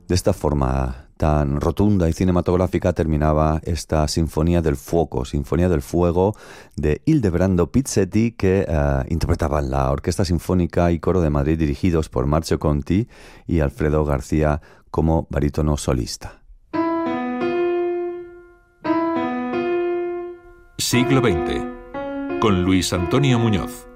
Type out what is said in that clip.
De esta forma tan rotunda y cinematográfica terminaba esta Sinfonía del Fuego de Ildebrando Pizzetti, que interpretaban la Orquesta Sinfónica y Coro de Madrid, dirigidos por Marcio Conti y Alfredo García como barítono solista. Siglo XX, con Luis Antonio Muñoz.